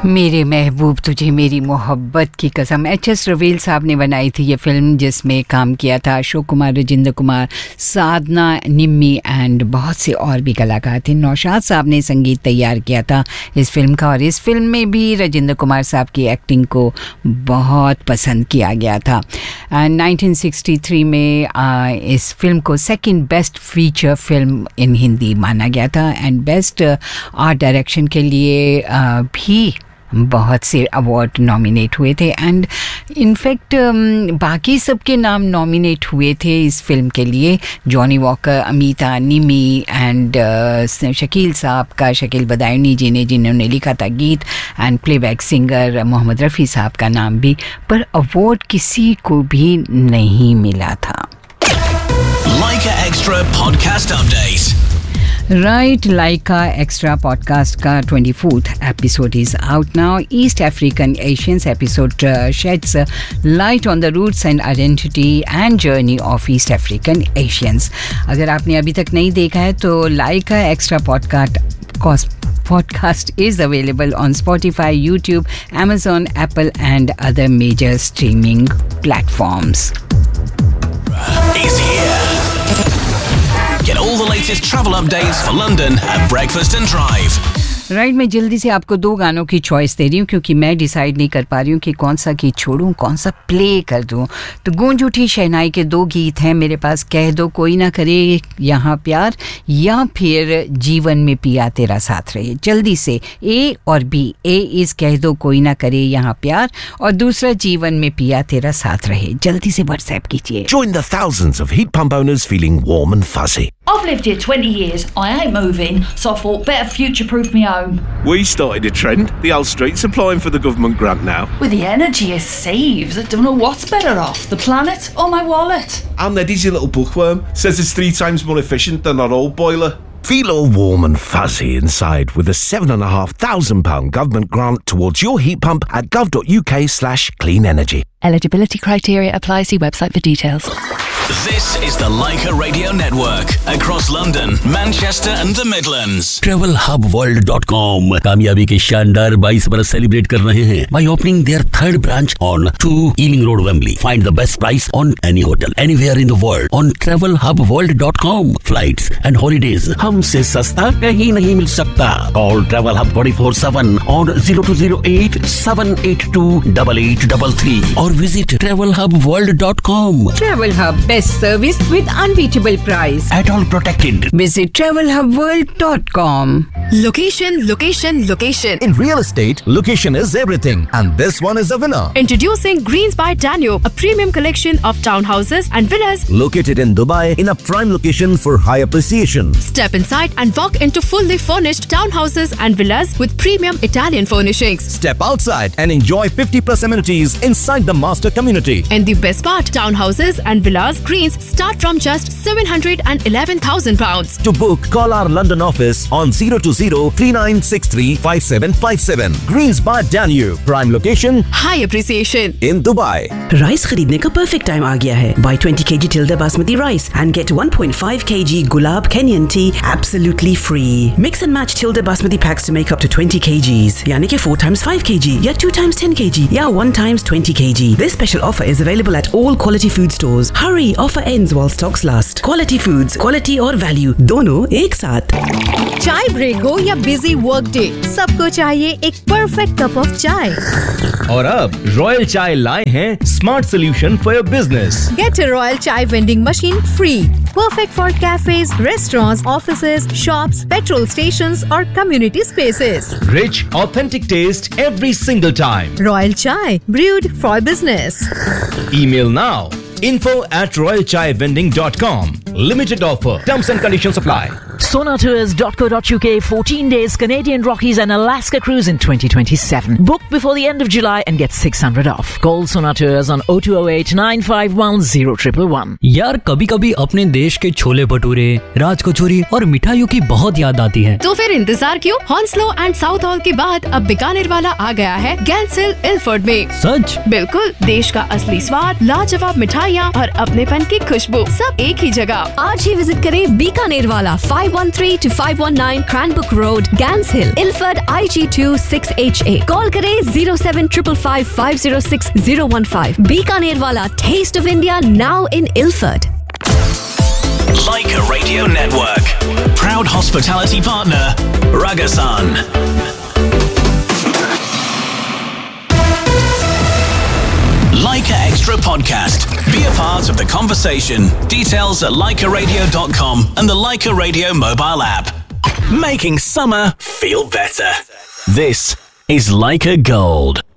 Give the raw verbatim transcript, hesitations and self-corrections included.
मेरे महबूब तुझे मेरी मोहब्बत की कसम, एच एस रवेल साहब ने बनाई थी ये फिल्म, जिसमें काम किया था अशोक कुमार, राजेंद्र कुमार, साधना, निम्मी एंड बहुत से और भी कलाकार थे। नौशाद साहब ने संगीत तैयार किया था इस फिल्म का, और इस फिल्म में भी राजेंद्र कुमार साहब की एक्टिंग को बहुत पसंद किया गया था। एंड नाइनटीन सिक्सटी थ्री में आ, इस फिल्म को second best feature film in Hindi माना गया था, एंड बेस्ट आर्ट डायरेक्शन के लिए आ, भी बहुत से अवार्ड नॉमिनेट हुए थे। एंड इनफैक्ट बाकी सबके नाम नॉमिनेट हुए थे इस फिल्म के लिए, Johnny walker, Amita, Nimi and Shakeel साहब का, शकील बदायूनी जी ने जिन्होंने लिखा था गीत, and playback singer Mohammad Rafi साहब का नाम भी, पर अवार्ड किसी को भी नहीं मिला था। Leica Extra Podcast Update. Right, Leica Extra podcast ka twenty-fourth episode is out now. East African Asians episode uh, sheds uh, light on the roots and identity and journey of East African Asians. अगर आपने अभी तक नहीं देखा है तो Leica Extra podcast podcast is available on Spotify, YouTube, Amazon, Apple and other major streaming platforms. Is here. Get all the latest travel updates for London at Breakfast and Drive. Right right, मैं जल्दी से आपको दो गानों की choice दे रही हूँ, क्योंकि मैं डिसाइड नहीं कर पा रही हूँ कि कौन सा गीत छोड़ूँ, कौन सा प्ले कर दूँ। तो गूंज उठी शहनाई के दो गीत हैं मेरे पास, कह दो कोई ना करे यहाँ प्यार, या फिर जीवन में पिया तेरा साथ रहे। जल्दी से ए और बी। ए इज़ कह दो कोई ना करे यहाँ प्यार, और दूसरा जीवन में पिया तेरा साथ रहे। जल्दी से व्हाट्सएप कीजिए। Join the thousands of heat pump owners feeling warm and fuzzy. I've lived here twenty years. I ain't moving, so I thought better future-proof me home. We started a trend. The whole street's applying for the government grant now. With the energy it saves, I don't know what's better off, the planet or my wallet. And Eddie's a little bookworm. Says it's three times more efficient than our old boiler. Feel all warm and fuzzy inside with a seven and a half thousand pound government grant towards your heat pump at gov.uk slash clean energy. Eligibility criteria apply. See website for details. This is the Leica Radio Network across London, Manchester and the Midlands. travel hub world dot com कामयाबी के शानदार बाईस बरस celebrate कर रहे हैं by opening their third branch on two Ealing Road, Wembley. Find the best price on any hotel anywhere in the world on travel hub world dot com. Flights and holidays हमसे सस्ता कहीं नहीं मिल सकता. Call Travel Hub twenty-four seven on zero two zero eight seven eight two eight eight three three or visit travel hub world dot com. Travel Hub, best service with unbeatable price. At all protected. Visit travel hub world dot com. Location, location, location. In real estate, location is everything, and this one is a winner. Introducing Greens by Danube, a premium collection of townhouses and villas located in Dubai in a prime location for high appreciation. Step inside and walk into fully furnished townhouses and villas with premium Italian furnishings. Step outside and enjoy fifty plus amenities inside the master community. And the best part, townhouses and villas Greens start from just seven hundred eleven thousand pounds. To book, call our London office on zero two zero three nine six three five seven five seven. Greens by Danube, prime location, high appreciation in Dubai. Rice खरीदने का perfect time आ गया है. Buy twenty kilograms Tilda Basmati rice and get one point five kilograms Gulab Kenyan tea absolutely free. Mix and match Tilda Basmati packs to make up to twenty kilograms. यानी कि four times five kilograms या two times ten kilograms या one times twenty kilograms. This special offer is available at all quality food stores. Hurry, offer ends while stocks last. Quality foods, quality और value दोनों एक साथ. चाय break हो या busy work day, सबको चाहिए एक परफेक्ट कप ऑफ चाय. और अब रॉयल चाय लाए हैं smart solution for your business. Get a Royal Chai vending machine free. Perfect for cafes, restaurants, offices, shops, petrol stations or community spaces. Rich, authentic taste every single time. Royal Chai, brewed for business. Email now. info at royal chai vending dot com. Limited offer. Terms and conditions apply. Sonatours dot co dot uk fourteen days Canadian Rockies and Alaska cruise in twenty twenty-seven. Book before the end of July and get six hundred off. Call Sonatours on oh two oh eight nine five one oh one one one. यार कभी कभी अपने देश के छोले भटूरे, राज कचौरी और मिठाइयों की बहुत याद आती है. तो फिर इंतजार क्यों? हॉन्सलो एंड साउथ हॉल के बाद अब बीकानेर वाला आ गया है गैंसिल इल्फर्ड में. सच? बिल्कुल, देश का असली स्वाद, लाजवाब मिठाइयाँ और अपनेपन की खुशबू सब एक ही जगह. आज ही विजिट करें बीकानेर वाला five five one three to five one nine Cranbrook Road, Gans Hill, Ilford I G two six H A. Call करें zero seven five five five zero six zero one five. Bikaner wala Taste of India now in Ilford. Leica Radio Network. Proud hospitality partner, Ragasan. Leica Extra Podcast. Be a part of the conversation. Details at leica radio dot com and the Leica Radio mobile app. Making summer feel better. This is Leica Gold.